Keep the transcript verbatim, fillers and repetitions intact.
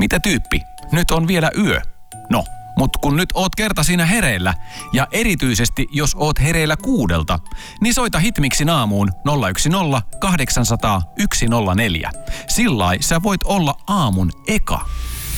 Mitä tyyppi? Nyt on vielä yö. No, mut kun nyt oot kerta siinä hereillä, ja erityisesti jos oot hereillä kuudelta, niin soita Hitmixin aamuun nolla yksi nolla kahdeksan nolla nolla yksi nolla neljä. Sillai sä voit olla aamun eka.